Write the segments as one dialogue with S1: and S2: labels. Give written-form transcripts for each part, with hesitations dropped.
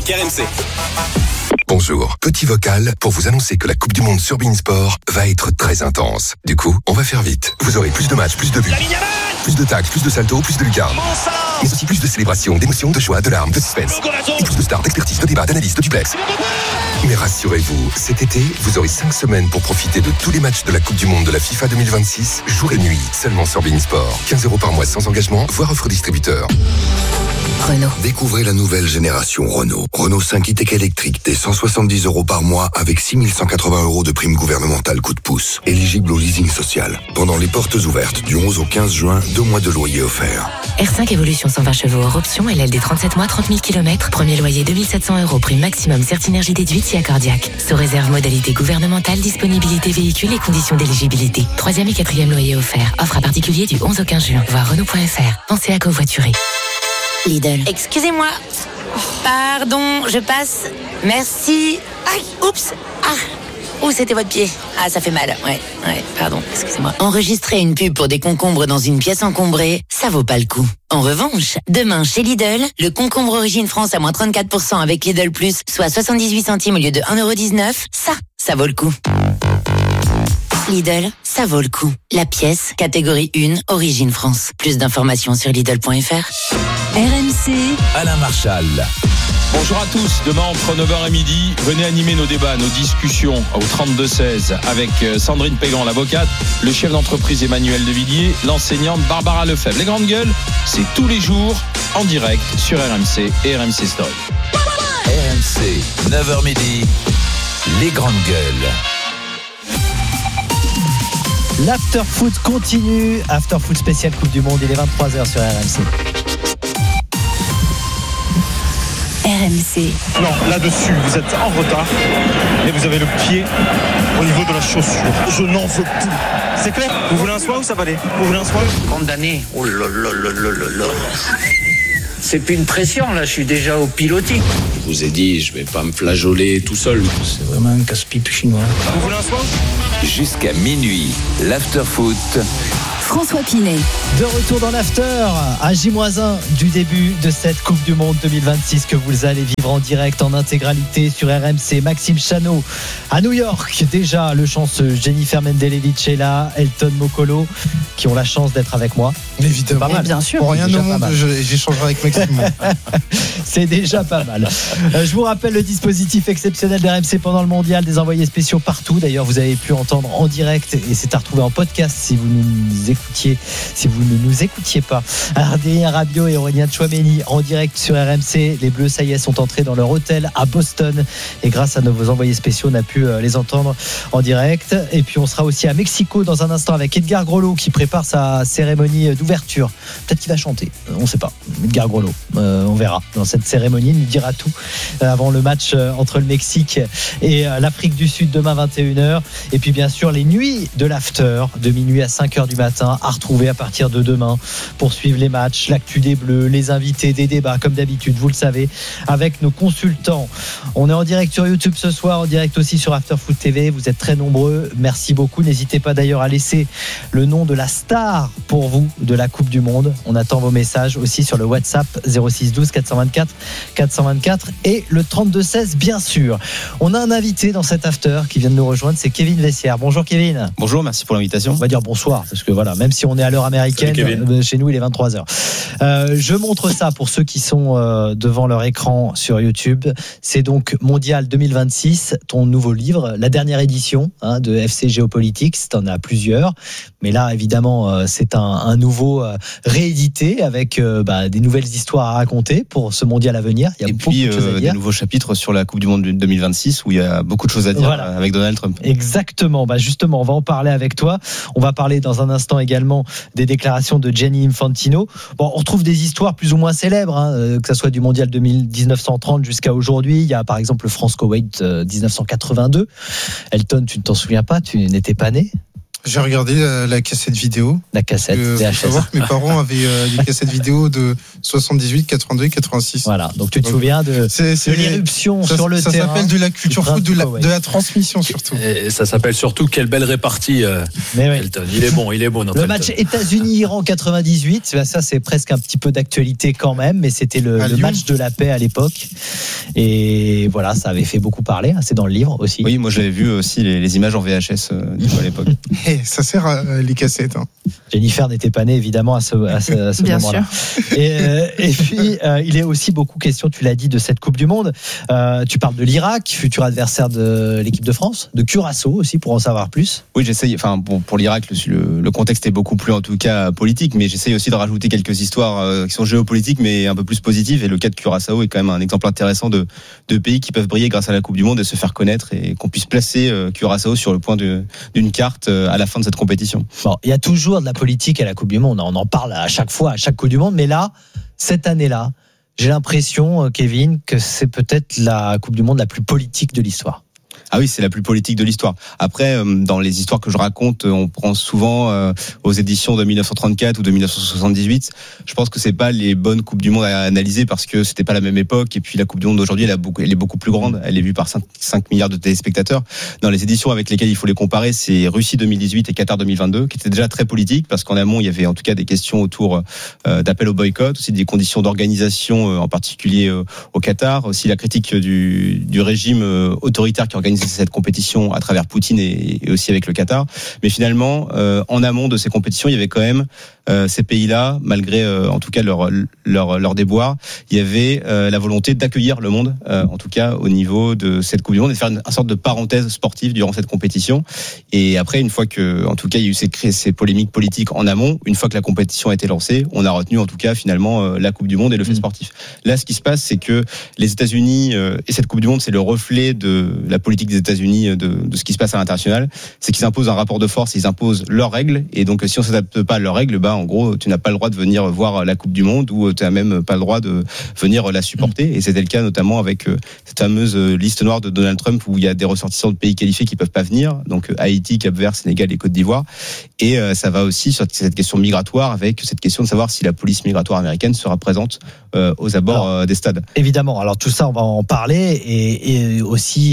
S1: RMC.
S2: Bonjour, petit vocal pour vous annoncer que la Coupe du Monde sur beIN Sport va être très intense. Du coup, on va faire vite. Vous aurez plus de matchs, plus de buts, plus de tacles, plus de saltos, plus de lucarnes. Mais aussi plus de célébrations, d'émotions, de joie, de larmes, de suspense. Et plus de stars, d'expertise, de débats, d'analyse, de duplex. Mais rassurez-vous, cet été, vous aurez 5 semaines pour profiter de tous les matchs de la Coupe du Monde de la FIFA 2026, jour et nuit, seulement sur beIN Sport. 15 € par mois sans engagement, voire offre distributeur.
S3: Renault.
S4: Découvrez la nouvelle génération Renault. Renault 5 e-tech électrique dès 170 € par mois avec 6 180 € de prime gouvernementale coup de pouce. Éligible au leasing social. Pendant les portes ouvertes du 11 au 15 juin, 2 mois de loyer offerts.
S3: R5 Evolution 120 chevaux hors option, LLD 37 mois, 30 000 km. Premier loyer 2 700 €, prime maximum Certinergie déduite si accordiaque. Sous réserve modalité gouvernementale, disponibilité véhicule et conditions d'éligibilité. 3e et 4e loyer offert. Offre à particulier du 11 au 15 juin. Voir Renault.fr. Pensez à covoiturer. Lidl.
S5: Excusez-moi. Pardon, je passe. Merci. Aïe, oups. Où c'était votre pied? Ça fait mal. Ouais, pardon, excusez-moi. Enregistrer une pub pour des concombres dans une pièce encombrée, ça vaut pas le coup. En revanche, demain chez Lidl, le concombre Origine France à moins 34% avec Lidl Plus, soit 78 centimes au lieu de 1,19 €, ça vaut le coup. Lidl, ça vaut le coup. La pièce, catégorie 1, Origine France. Plus d'informations sur Lidl.fr.
S6: RMC,
S7: Alain Marchal.
S8: Bonjour à tous, demain entre 9h et midi, venez animer nos débats, nos discussions au 32-16 avec Sandrine Pégan, l'avocate, le chef d'entreprise Emmanuel Devilliers, l'enseignante Barbara Lefebvre. Les grandes gueules, c'est tous les jours en direct sur RMC et RMC Story.
S7: RMC, 9h midi, les grandes gueules.
S9: L'after-foot continue. After-foot spécial Coupe du Monde, il est 23h sur RMC.
S6: RMC.
S10: Non, là-dessus, vous êtes en retard et vous avez le pied au niveau de la chaussure. Je n'en veux plus. C'est clair? Vous voulez un soin ou ça va aller? Vous voulez un soin?
S11: Condamné. Oh là là là là là là. C'est plus une pression, là, je suis déjà au pilotis.
S12: Je vous ai dit, je vais pas me flageoler tout seul. C'est vraiment un casse-pipe chinois.
S10: Vous voulez un soin?
S7: Jusqu'à minuit, l'after-foot.
S6: François Pinet.
S9: De retour dans l'after à J-1 du début de cette Coupe du Monde 2026 que vous allez vivre en direct en intégralité sur RMC. Maxime Chano à New York. Déjà, le chanceux Jennifer Mendelevich est là, Elton Mokolo qui ont la chance d'être avec moi.
S13: Évidemment.
S9: Pas mal.
S13: Bien sûr. Pour rien au monde, j'échangerai avec Maxime.
S9: C'est déjà pas mal. Je vous rappelle le dispositif exceptionnel d'RMC pendant le mondial, des envoyés spéciaux partout. D'ailleurs, vous avez pu entendre en direct et c'est à retrouver en podcast si vous ne nous écoutiez pas. Adrien Rabiot et Aurélien Tchouameni en direct sur RMC. Les Bleus, ça y est, sont entrés dans leur hôtel à Boston et grâce à nos envoyés spéciaux, on a pu les entendre en direct. Et puis on sera aussi à Mexico dans un instant avec Edgar Grolot qui prépare sa cérémonie d'ouverture. Peut-être qu'il va chanter, on ne sait pas. Edgar Grolot, on verra dans cette cérémonie, il nous dira tout avant le match entre le Mexique et l'Afrique du Sud demain 21h. Et puis bien sûr les nuits de l'after de minuit à 5h du matin à retrouver à partir de demain pour suivre les matchs, l'actu des Bleus, les invités, des débats comme d'habitude, vous le savez, avec nos consultants. On est en direct sur YouTube ce soir, en direct aussi sur Afterfoot TV, vous êtes très nombreux, merci beaucoup. N'hésitez pas d'ailleurs à laisser le nom de la star pour vous de la Coupe du Monde. On attend vos messages aussi sur le WhatsApp 06 12 424 424 et le 32 16 bien sûr. On a un invité dans cet after qui vient de nous rejoindre, c'est Kevin Vessière. Bonjour Kevin.
S14: Bonjour, merci pour l'invitation.
S9: On va dire bonsoir parce que voilà, même si on est à l'heure américaine, chez nous il est 23h. Je montre ça pour ceux qui sont devant leur écran sur YouTube. C'est donc Mondial 2026, ton nouveau livre, la dernière édition de FC Géopolitics. T'en as plusieurs, mais là évidemment c'est un nouveau réédité avec des nouvelles histoires à raconter pour ce Mondial à venir. Il y a beaucoup de choses à dire.
S14: Des nouveaux chapitres sur la Coupe du Monde 2026 où il y a beaucoup de choses à dire avec Donald Trump.
S9: Exactement. Justement, on va en parler avec toi. On va parler dans un instant également des déclarations de Gianni Infantino. Bon, on retrouve des histoires plus ou moins célèbres, que ce soit du Mondial 1930 jusqu'à aujourd'hui. Il y a par exemple le France-Koweït 1982. Elton, tu ne t'en souviens pas, tu n'étais pas né.
S13: J'ai regardé la cassette vidéo.
S9: La cassette VHS.
S13: Faut savoir que mes parents avaient des cassettes vidéo de 78, 82, 86.
S9: Voilà, donc tu te souviens de l'irruption sur le terrain.
S13: Ça s'appelle de la culture foot, de la transmission surtout.
S12: Et ça s'appelle surtout quelle belle répartie, Elton. Il est bon notre
S9: Le match États-Unis-Iran 98, ça c'est presque un petit peu d'actualité quand même, mais c'était le match de la paix à l'époque. Et voilà, ça avait fait beaucoup parler, c'est dans le livre aussi.
S14: Oui, moi j'avais vu aussi les images en VHS à l'époque.
S13: Ça sert à les cassettes.
S9: Jennifer n'était pas née évidemment à ce moment-là. Et puis il est aussi beaucoup question, tu l'as dit, de cette Coupe du Monde. Tu parles de l'Irak, futur adversaire de l'équipe de France, de Curaçao aussi pour en savoir plus.
S14: Oui, j'essaye. Enfin, pour l'Irak, le contexte est beaucoup plus en tout cas politique, mais j'essaye aussi de rajouter quelques histoires qui sont géopolitiques, mais un peu plus positives. Et le cas de Curaçao est quand même un exemple intéressant de pays qui peuvent briller grâce à la Coupe du Monde et se faire connaître, et qu'on puisse placer Curaçao sur le point d'une carte à la fin de cette compétition.
S9: Bon, il y a toujours de la politique à la Coupe du Monde. On en parle à chaque fois, à chaque Coupe du Monde. Mais là, cette année-là, j'ai l'impression, Kevin, que c'est peut-être la Coupe du Monde la plus politique de l'histoire.
S14: Ah oui, c'est la plus politique de l'histoire. Après, dans les histoires que je raconte, on prend souvent aux éditions de 1934 ou de 1978. Je pense que c'est pas les bonnes Coupes du Monde à analyser parce que c'était pas la même époque. Et puis la Coupe du Monde d'aujourd'hui, elle est beaucoup plus grande. Elle est vue par 5 milliards de téléspectateurs. Dans les éditions avec lesquelles il faut les comparer, c'est Russie 2018 et Qatar 2022, qui étaient déjà très politiques parce qu'en amont, il y avait en tout cas des questions autour d'appel au boycott, aussi des conditions d'organisation, en particulier au Qatar, aussi la critique du régime autoritaire qui organise cette compétition à travers Poutine et aussi avec le Qatar. Mais finalement, en amont de ces compétitions, il y avait quand même ces pays-là, malgré en tout cas leur déboire, il y avait la volonté d'accueillir le monde, en tout cas au niveau de cette Coupe du Monde, et de faire une sorte de parenthèse sportive durant cette compétition. Et après, une fois que, en tout cas, il y a eu ces polémiques politiques en amont, une fois que la compétition a été lancée, on a retenu en tout cas finalement la Coupe du Monde et le fait sportif. Là, ce qui se passe, c'est que les États-Unis et cette Coupe du Monde, c'est le reflet de la politique des États-Unis, de ce qui se passe à l'international. C'est qu'ils imposent un rapport de force, ils imposent leurs règles, et donc si on s'adapte pas à leurs règles, en gros, tu n'as pas le droit de venir voir la Coupe du Monde, ou tu n'as même pas le droit de venir la supporter. Et c'était le cas notamment avec cette fameuse liste noire de Donald Trump, où il y a des ressortissants de pays qualifiés qui peuvent pas venir, donc Haïti, Cap-Vert, Sénégal et Côte d'Ivoire. Et ça va aussi sur cette question migratoire, avec cette question de savoir si la police migratoire américaine sera présente aux abords des stades.
S9: Évidemment. Alors tout ça, on va en parler, et aussi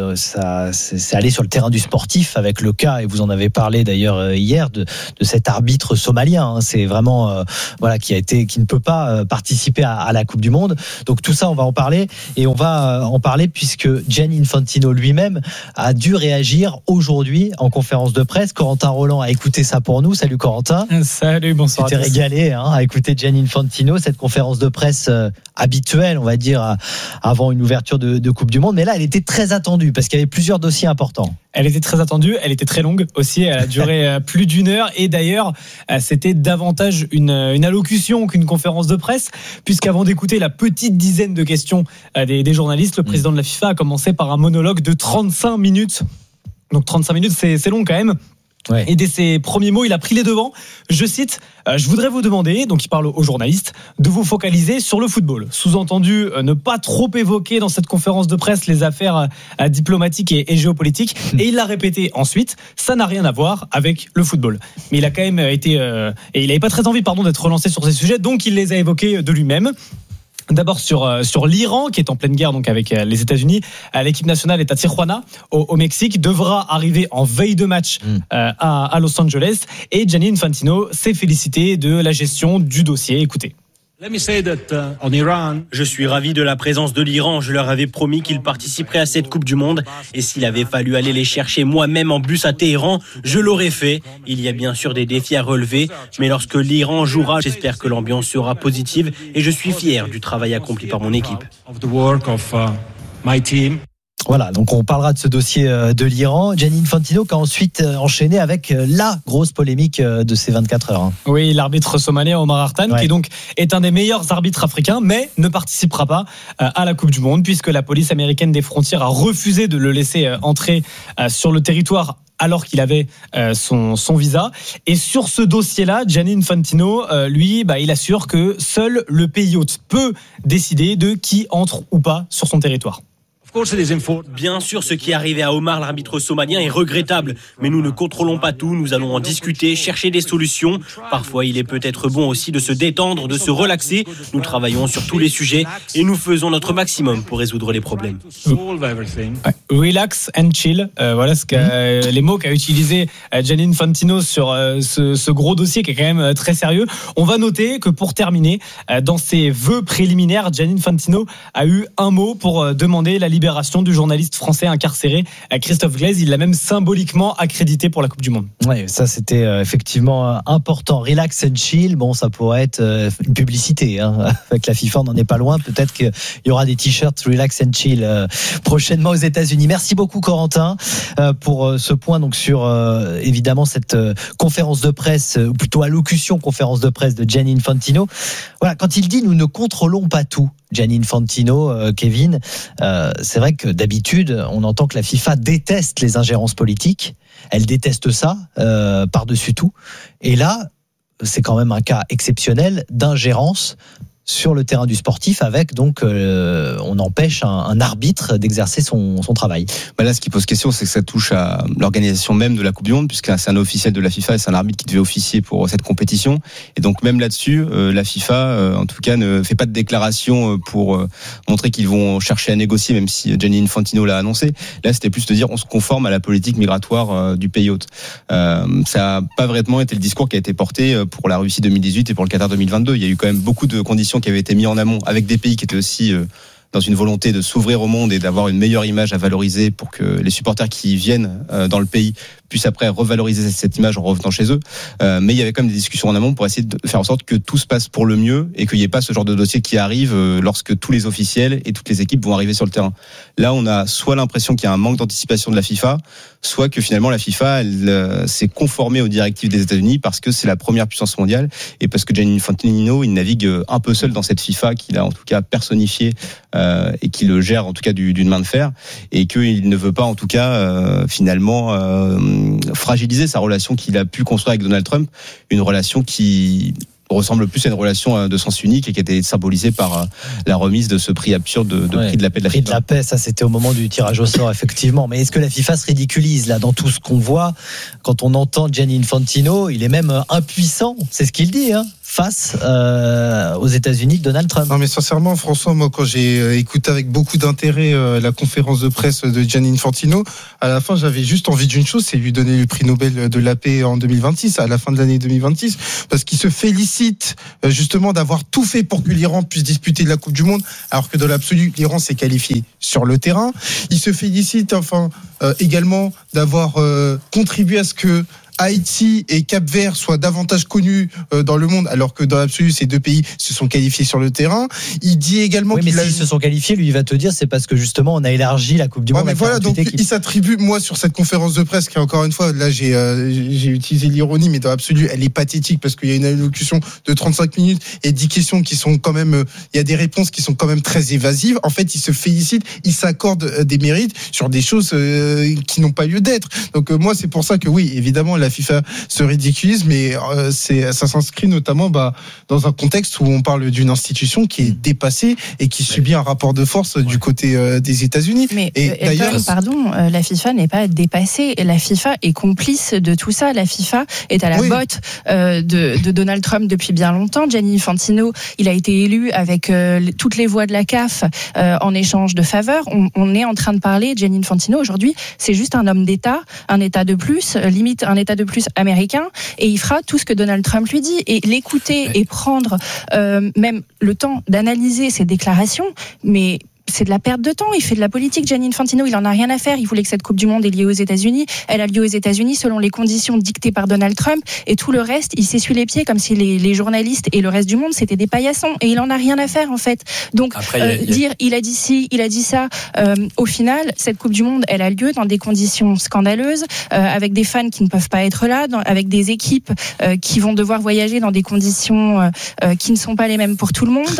S9: c'est aller sur le terrain du sportif avec le cas, et vous en avez parlé d'ailleurs hier, de cet arbitre somalien. C'est vraiment qui ne peut pas participer à la Coupe du Monde. Donc tout ça, on va en parler, et on va en parler puisque Gianni Infantino lui-même a dû réagir aujourd'hui en conférence de presse. Corentin Roland a écouté ça pour nous. Salut Corentin.
S1: Salut, bonsoir.
S9: Tu t'es régalé à écouter Gianni Infantino, cette conférence de presse habituelle, on va dire, avant une ouverture de Coupe du Monde. Mais là, elle était très attendue parce qu'il y avait plusieurs dossiers importants.
S1: Elle était très attendue, elle était très longue aussi, elle a duré plus d'une heure, et d'ailleurs c'était davantage une allocution qu'une conférence de presse, puisqu'avant d'écouter la petite dizaine de questions des journalistes, le président de la FIFA a commencé par un monologue de 35 minutes. Donc 35 minutes, c'est long quand même. Ouais. Et dès ses premiers mots, il a pris les devants. Je cite, je voudrais vous demander, donc il parle aux journalistes, de vous focaliser sur le football. Sous-entendu, ne pas trop évoquer dans cette conférence de presse les affaires diplomatiques et géopolitiques. Et il l'a répété ensuite, ça n'a rien à voir avec le football. Mais il a quand même été... et il n'avait pas très envie d'être relancé sur ces sujets, donc il les a évoqués de lui-même. D'abord sur l'Iran, qui est en pleine guerre donc avec les États-Unis. L'équipe nationale est à Tijuana, au Mexique, devra arriver en veille de match à Los Angeles. Et Gianni Infantino s'est félicité de la gestion du dossier. Écoutez.
S15: Je suis ravi de la présence de l'Iran. Je leur avais promis qu'ils participeraient à cette Coupe du Monde. Et s'il avait fallu aller les chercher moi-même en bus à Téhéran, je l'aurais fait. Il y a bien sûr des défis à relever. Mais lorsque l'Iran jouera, j'espère que l'ambiance sera positive. Et je suis fier du travail accompli par mon équipe.
S9: Voilà, donc on parlera de ce dossier de l'Iran. Gianni Infantino qui a ensuite enchaîné avec la grosse polémique de ces 24 heures.
S1: Oui, l'arbitre somalien Omar Hartan, qui donc est un des meilleurs arbitres africains, mais ne participera pas à la Coupe du Monde, puisque la police américaine des frontières a refusé de le laisser entrer sur le territoire alors qu'il avait son visa. Et sur ce dossier-là, Gianni Infantino, lui, il assure que seul le pays hôte peut décider de qui entre ou pas sur son territoire.
S15: Bien sûr, ce qui est arrivé à Omar, l'arbitre somalien, est regrettable. Mais nous ne contrôlons pas tout, nous allons en discuter, chercher des solutions. Parfois, il est peut-être bon aussi de se détendre, de se relaxer. Nous travaillons sur tous les sujets et nous faisons notre maximum pour résoudre les problèmes.
S1: Relax and chill, voilà les mots qu'a utilisé Gianni Infantino sur ce gros dossier qui est quand même très sérieux. On va noter que pour terminer, dans ses vœux préliminaires, Gianni Infantino a eu un mot pour demander la libération du journaliste français incarcéré Christophe Glaise. Il l'a même symboliquement accrédité pour la Coupe du Monde.
S9: Oui, ça c'était effectivement important. Relax and chill, bon, ça pourrait être une publicité avec la FIFA, on n'en est pas loin. Peut-être qu'il y aura des t-shirts Relax and chill prochainement aux États-Unis. Merci beaucoup Corentin pour ce point donc sur évidemment cette conférence de presse, ou plutôt allocution conférence de presse de Gianni Infantino. Voilà, quand il dit nous ne contrôlons pas tout, Gianni Infantino, Kevin, c'est vrai que d'habitude on entend que la FIFA déteste les ingérences politiques, elle déteste ça par-dessus tout, et là c'est quand même un cas exceptionnel d'ingérence sur le terrain du sportif, avec donc on empêche un arbitre d'exercer son travail.
S14: Là, ce qui pose question, c'est que ça touche à l'organisation même de la Coupe du Monde, puisque c'est un officiel de la FIFA et c'est un arbitre qui devait officier pour cette compétition. Et donc même là-dessus, la FIFA, en tout cas, ne fait pas de déclaration pour montrer qu'ils vont chercher à négocier, même si Gianni Infantino l'a annoncé. Là, c'était plus de dire on se conforme à la politique migratoire du pays hôte. Ça n'a pas vraiment été le discours qui a été porté pour la Russie 2018 et pour le Qatar 2022. Il y a eu quand même beaucoup de conditions qui avaient été mis en amont avec des pays qui étaient aussi dans une volonté de s'ouvrir au monde et d'avoir une meilleure image à valoriser pour que les supporters qui viennent dans le pays puissent après revaloriser cette image en revenant chez eux. Mais il y avait quand même des discussions en amont pour essayer de faire en sorte que tout se passe pour le mieux et qu'il n'y ait pas ce genre de dossier qui arrive lorsque tous les officiels et toutes les équipes vont arriver sur le terrain. Là, on a soit l'impression qu'il y a un manque d'anticipation de la FIFA, soit que finalement la FIFA elle s'est conformée aux directives des États-Unis parce que c'est la première puissance mondiale et parce que Gianni Infantino il navigue un peu seul dans cette FIFA qu'il a en tout cas personnifié et qui le gère en tout cas d'une main de fer, et qu'il ne veut pas en tout cas finalement fragiliser sa relation qu'il a pu construire avec Donald Trump, une relation qui ressemble plus à une relation de sens unique et qui a été symbolisée par la remise de ce prix absurde de prix de la paix de la FIFA.
S9: Prix de la paix, ça c'était au moment du tirage au sort effectivement. Mais est-ce que la FIFA se ridiculise là dans tout ce qu'on voit quand on entend Gianni Infantino? Il est même impuissant, c'est ce qu'il dit, face aux États-Unis de Donald Trump.
S13: Non mais sincèrement, François, moi quand j'ai écouté avec beaucoup d'intérêt la conférence de presse de Gianni Infantino, à la fin j'avais juste envie d'une chose, c'est lui donner le prix Nobel de la paix en 2026, à la fin de l'année 2026, parce qu'il se félicite justement d'avoir tout fait pour que l'Iran puisse disputer la Coupe du Monde, alors que dans l'absolu l'Iran s'est qualifié sur le terrain. Il se félicite également d'avoir contribué à ce que Haïti et Cap-Vert soient davantage connus dans le monde, alors que dans l'absolu, ces deux pays se sont qualifiés sur le terrain. Il dit également
S9: s'ils se sont qualifiés, lui, il va te dire, c'est parce que justement, on a élargi la Coupe du Monde.
S13: Mais voilà, donc il s'attribue, moi, sur cette conférence de presse, qui encore une fois, là, j'ai utilisé l'ironie, mais dans l'absolu, elle est pathétique parce qu'il y a une allocution de 35 minutes et 10 questions qui sont quand même, il y a des réponses qui sont quand même très évasives. En fait, il se félicite, il s'accorde des mérites sur des choses qui n'ont pas lieu d'être. Donc, moi, c'est pour ça que oui, évidemment, la FIFA se ridiculise, mais ça s'inscrit notamment dans un contexte où on parle d'une institution qui est dépassée et qui subit un rapport de force du côté des États-Unis.
S16: Mais d'ailleurs, la FIFA n'est pas dépassée. La FIFA est complice de tout ça. La FIFA est à la botte de Donald Trump depuis bien longtemps. Gianni Infantino, il a été élu avec toutes les voix de la CAF en échange de faveurs. On est en train de parler, Gianni Infantino aujourd'hui, c'est juste un homme d'État, un État de plus, limite un État de plus américain, et il fera tout ce que Donald Trump lui dit, et l'écouter et prendre même le temps d'analyser ses déclarations, mais c'est de la perte de temps. Il fait de la politique, Gianni Infantino, il en a rien à faire. Il voulait que cette Coupe du Monde ait lieu aux États-Unis. Elle a lieu aux États-Unis selon les conditions dictées par Donald Trump, et tout le reste, il s'essuie les pieds comme si les journalistes et le reste du monde c'était des paillassons, et il en a rien à faire en fait. Donc dire il a dit ci, il a dit ça, au final cette Coupe du Monde elle a lieu dans des conditions scandaleuses, avec des fans qui ne peuvent pas être là, avec des équipes qui vont devoir voyager dans des conditions qui ne sont pas les mêmes pour tout le monde.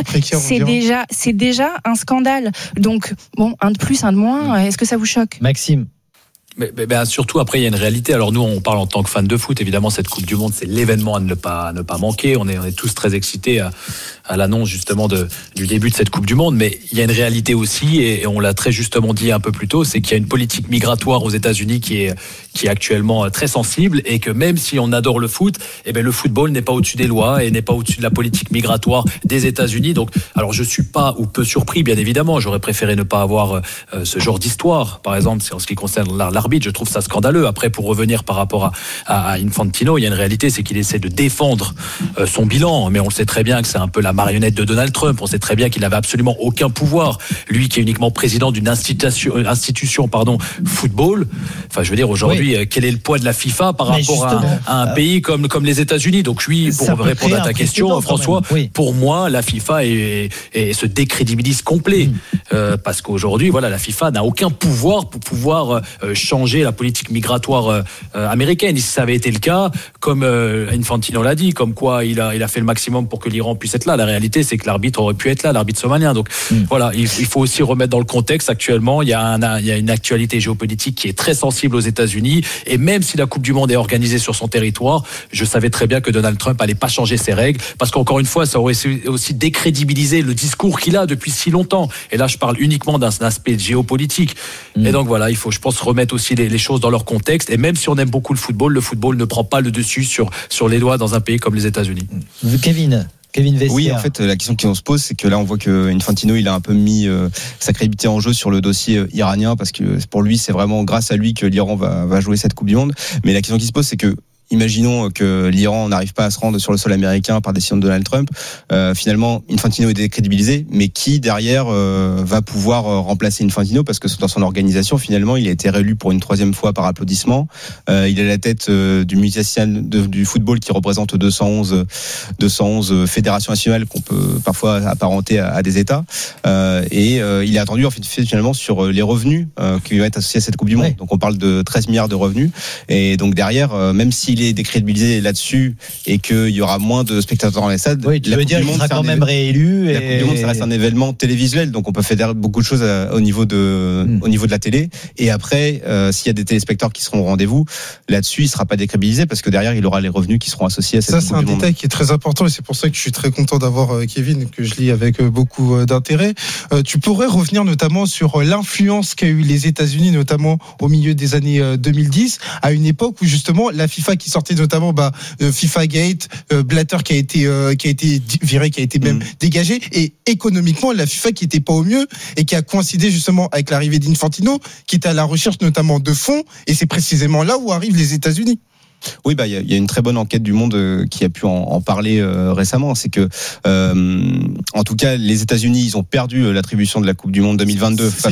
S16: C'est déjà un scandale. Donc, bon, un de plus, un de moins, est-ce que ça vous choque ?
S9: Maxime ?
S17: Mais surtout, après, il y a une réalité. Alors, nous, on parle en tant que fans de foot. Évidemment, cette Coupe du Monde, c'est l'événement à ne pas manquer. On est tous très excités à l'annonce, justement, du début de cette Coupe du Monde. Mais il y a une réalité aussi, et on l'a très justement dit un peu plus tôt, c'est qu'il y a une politique migratoire aux États-Unis qui est actuellement très sensible, et que même si on adore le foot, le football n'est pas au-dessus des lois et n'est pas au-dessus de la politique migratoire des États-Unis. Donc, alors, je suis pas ou peu surpris, bien évidemment. J'aurais préféré ne pas avoir ce genre d'histoire, par exemple, en ce qui concerne l'arbitre. Je trouve ça scandaleux. Après, pour revenir par rapport à Infantino, il y a une réalité, c'est qu'il essaie de défendre son bilan, mais on le sait très bien que c'est un peu la marionnette de Donald Trump. On sait très bien qu'il n'avait absolument aucun pouvoir, lui qui est uniquement président d'une institution football. Enfin, je veux dire, aujourd'hui, quel est le poids de la FIFA par rapport à un pays comme les États-Unis? Donc oui, pour répondre à ta question, François, pour moi, la FIFA se décrédibilise complet, parce qu'aujourd'hui, voilà, la FIFA n'a aucun pouvoir pour pouvoir changer la politique migratoire américaine. Et si ça avait été le cas, comme Infantino l'a dit, comme quoi il a fait le maximum pour que l'Iran puisse être là. La réalité, c'est que l'arbitre aurait pu être là, l'arbitre somalien. Donc voilà, il faut aussi remettre dans le contexte. Actuellement, il y a une actualité géopolitique qui est très sensible aux États-Unis. Et même si la Coupe du Monde est organisée sur son territoire, je savais très bien que Donald Trump allait pas changer ses règles, parce qu'encore une fois, ça aurait aussi décrédibilisé le discours qu'il a depuis si longtemps. Et là, je parle uniquement d'un aspect géopolitique. Et donc voilà, il faut, je pense, remettre aussi les choses dans leur contexte. Et même si on aime beaucoup le football ne prend pas le dessus sur les lois dans un pays comme les États-Unis.
S9: Kevin Vestiaire.
S14: Oui, en fait, la question qu'on se pose, c'est que là, on voit que Infantino, il a un peu mis sa crédibilité en jeu sur le dossier iranien, parce que pour lui, c'est vraiment grâce à lui que l'Iran va jouer cette Coupe du Monde. Mais la question qui se pose, c'est que imaginons que l'Iran n'arrive pas à se rendre sur le sol américain par décision de Donald Trump. Finalement, Infantino est décrédibilisé, mais qui derrière va pouvoir remplacer Infantino, parce que dans son organisation, finalement, il a été réélu pour une 3e fois par applaudissement. Il est à la tête du musicien du football qui représente 211 fédérations nationales qu'on peut parfois apparenter à des États. Et il est attendu en fait finalement sur les revenus qui vont être associés à cette Coupe du Monde. Donc on parle de 13 milliards de revenus. Et donc derrière, même s'il est décrédibilisé là-dessus et qu'il y aura moins de spectateurs dans les stades,
S9: la Coupe du Monde sera quand même réélu.
S14: La Coupe du Monde, ça reste un événement télévisuel, donc on peut faire beaucoup de choses au niveau de la télé. Et après, s'il y a des téléspectateurs qui seront au rendez-vous, là-dessus, il ne sera pas décrédibilisé, parce que derrière, il aura les revenus qui seront associés à cette Coupe du Monde.
S13: Ça, c'est un détail qui est très important, et c'est pour ça que je suis très content d'avoir Kevin, que je lis avec beaucoup d'intérêt. Tu pourrais revenir notamment sur l'influence qu'a eu les États-Unis, notamment au milieu des années 2010, à une époque où justement la FIFA qui sortait notamment FIFA Gate, Blatter qui a été viré, qui a été même dégagé, et économiquement la FIFA qui était pas au mieux et qui a coïncidé justement avec l'arrivée d'Infantino, qui était à la recherche notamment de fonds, et c'est précisément là où arrivent les États-Unis.
S14: Oui, il y a une très bonne enquête du Monde qui a pu en parler récemment. C'est que, en tout cas, les États-Unis, ils ont perdu l'attribution de la Coupe du Monde 2022.